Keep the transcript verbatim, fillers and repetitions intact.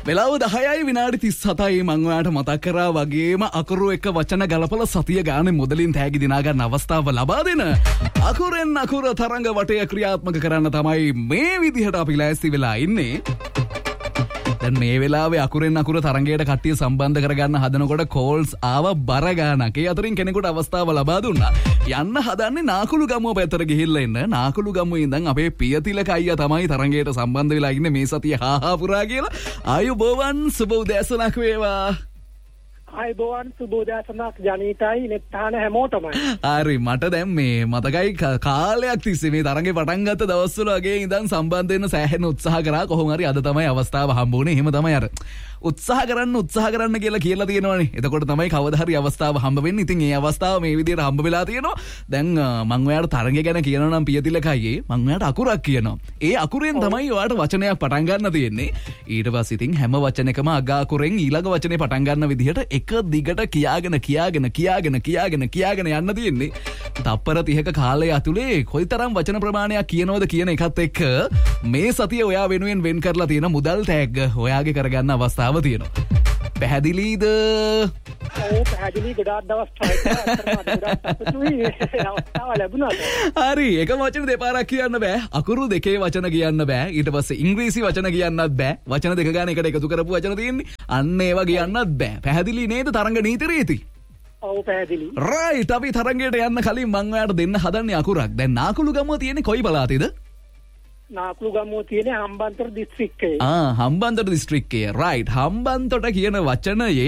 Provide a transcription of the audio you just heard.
වෙලාව දහයයි විනාඩි තිස් හතයි මං ඔයාලට මතක් කරා වගේම අකුරු එක වචන ගලපලා සතිය ගානේ මුදලින් තෑගි දිනා ගන්න අවස්ථාව ලබා දෙන අකුරෙන් අකුර තරංග වටය ක්‍රියාත්මක කරන්න තමයි මේ විදිහට අපි ලෑස්ති වෙලා ඉන්නේ. දැන් මේ වෙලාවේ අකුරෙන් අකුර තරංගයට කට්ටිය සම්බන්ධ කරගන්න හදනකොට කෝල්ස් ආව බර ගානක්. ඒ අතරින් කෙනෙකුට අවස්ථාව ලබා දුන්නා. යන්න හදන්නේ නාකුළු ගමුව පැත්තට ගිහිල්ලා ඉන්න. නාකුළු ගමුවේ ඉඳන් අපේ පියතිලක අයියා තමයි තරංගයට සම්බන්ධ වෙලා ඉන්නේ මේ සතිය හාහා පුරා කියලා. ආයුබෝවන් සුබ උදෑසනක් වේවා. ආයුබෝවන් සුබ උදෑසනක් ජනීතයි නෙත්තාන හැමෝටමයි. හරි මට දැන් මේ මතකයි කාලයක් තිස්සේ මේ තරංගේ පටන් ගත්ත දවස්වල වගේ ඉඳන් සම්බන්ධ වෙන්න සෑහෙන උත්සාහ කරා. කොහොම හරි අද තමයි අවස්ථාව හම්බුනේ. එහෙම තමයි අර උත්සාහ කරන්න උත්සාහ කරන්න කියලා කියලා තියෙනවනේ. එතකොට තමයි කවදා හරි අවස්ථාව හම්බ වෙන්නේ. ඉතින් ඒ අවස්ථාව මේ විදිහට හම්බ වෙලා තියෙනවා. දැන් මම ඔයාලට තරංගේ ගැන කියනවා නම් පියතිලකයි මම ඔයාලට අකුරක් කියනවා. ඒ අකුරෙන් තමයි ඔයාලට වචනයක් පටන් ගන්න තියෙන්නේ. ඊට පස්සේ ඉතින් හැම වචනයකම අග අකුරෙන් ඊළඟ වචනේ පටන් ගන්න විදිහට එක දිගට කියාගෙන කියාගෙන කියාගෙන කියාගෙන කියාගෙන යන්න තියෙන්නේ. තප්පර තිහක කාලය ඇතුලේ කොයිතරම් වචන ප්‍රමාණයක් කියනවද කියන එකත් එක්ක මේ සතිය ඔයා වෙනුවෙන් වෙන් කරලා තියෙන මුදල් තෑග්ග ඔයාගේ කරගන්න අවස්ථාව තියෙනවා. පැහැදිලිද? ඔව් පැහැදිලි. ගොඩාක් දවස් try කරා. අවස්ථාව ලැබුණාද? හරි එක වචන දෙපාරක් කියන්න බෑ. අකුරු දෙකේ වචන කියන්න බෑ. ඊට පස්සේ ඉංග්‍රීසි වචන කියන්නත් බෑ. වචන දෙක ගන්න එකට එකතු කරපු වචන තියෙන්නේ. අන්න ඒවා කියන්නත් බෑ. පැහැදිලි නේද තරංග නීති රීති? ඔව් පැහැදිලි. රයිට් අපි තරංගයට යන්න කලින් මම ඔයාලට දෙන්න හදන්නේ අකුරක්. දැන් නාකුළු ගමුව තියෙන්නේ කොයි පළාතේද? නාකුළු ගමුව තියෙන්නේ හම්බන්තොට දිස්ත්‍රික්කයේ. ආ හම්බන්තොට දිස්ත්‍රික්කයේ. රයිට් හම්බන්තොට කියන වචනයේ